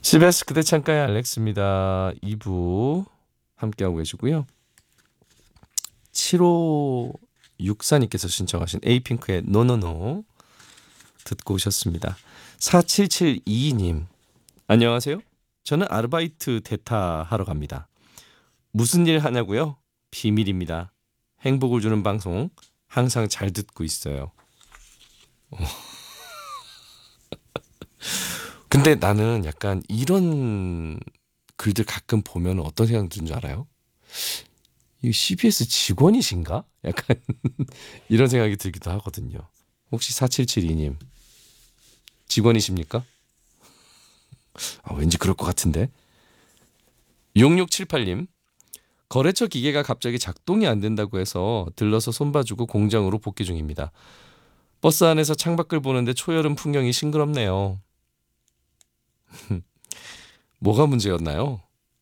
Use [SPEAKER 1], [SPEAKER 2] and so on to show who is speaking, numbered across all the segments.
[SPEAKER 1] CBS 그대 창가의 알렉스입니다. 2부 함께하고 계시고요. 7564님께서 신청하신 에이핑크의 노노노 듣고 오셨습니다. 4772님 안녕하세요. 저는 아르바이트 대타하러 갑니다. 무슨 일 하냐고요? 비밀입니다. 행복을 주는 방송 항상 잘 듣고 있어요. 근데 나는 약간 이런 글들 가끔 보면 어떤 생각 드는 줄 알아요? 이 CBS 직원이신가? 약간 이런 생각이 들기도 하거든요. 혹시 4772님 직원이십니까? 왠지 그럴 것 같은데. 6678님 거래처 기계가 갑자기 작동이 안 된다고 해서 들러서 손봐주고 공장으로 복귀 중입니다. 버스 안에서 창밖을 보는데 초여름 풍경이 싱그럽네요. 뭐가 문제였나요?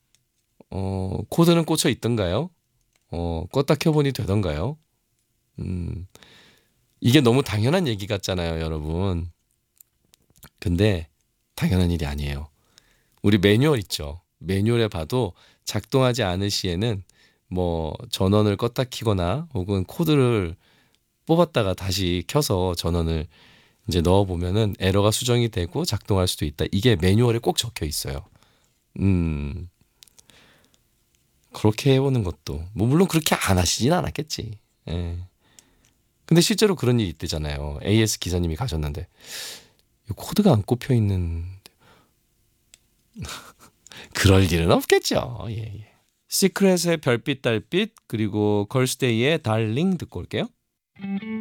[SPEAKER 1] 코드는 꽂혀 있던가요? 껐다 켜보니 되던가요? 음, 이게 너무 당연한 얘기 같잖아요, 여러분. 근데 당연한 일이 아니에요. 우리 매뉴얼 있죠. 매뉴얼에 봐도 작동하지 않을 시에는 뭐 전원을 껐다 키거나 혹은 코드를 뽑았다가 다시 켜서 전원을 이제 넣어 보면은 에러가 수정이 되고 작동할 수도 있다. 이게 매뉴얼에 꼭 적혀 있어요. 음, 그렇게 해보는 것도 뭐 물론 그렇게 안 하시진 않았겠지. 예. 근데 실제로 그런 일이 있대잖아요. AS 기사님이 가셨는데 코드가 안 꼽혀 있는 그럴 일은 없겠죠. 예, 예. 시크릿의 별빛 달빛 그리고 걸스데이의 달링 듣고 올게요.